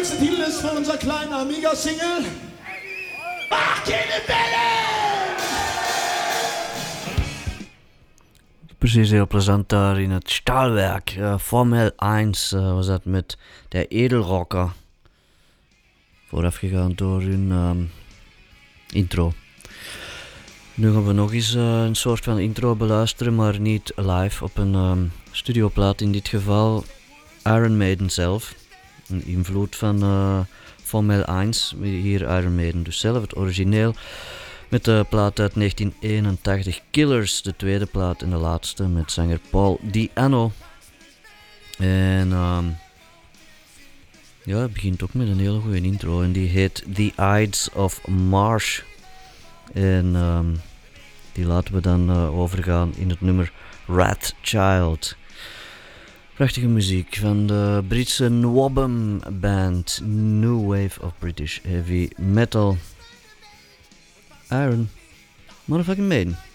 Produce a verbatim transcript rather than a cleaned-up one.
erste Titel ist von unserer kleinen Amiga-Single. Mach keine Welle! Precies, heel plezant daar in het Stahlwerk. Uh, Formel één uh, was dat met de Edelrocker. Voorafgegaan door hun um, intro. Nu gaan we nog eens uh, een soort van intro beluisteren, maar niet live op een um, studioplaat. In dit geval Iron Maiden zelf. Een invloed van uh, Formel één. Hier Iron Maiden dus zelf, het origineel. Met de plaat uit negentien eenentachtig, Killers, de tweede plaat en de laatste met zanger Paul Di'Anno. En um, ja, het begint ook met een hele goede intro en die heet The Ides of March. En um, die laten we dan uh, overgaan in het nummer Rat Child. Prachtige muziek van de Britse Nwabum Band, New Wave of British Heavy Metal. Iron Motherfucking Maiden.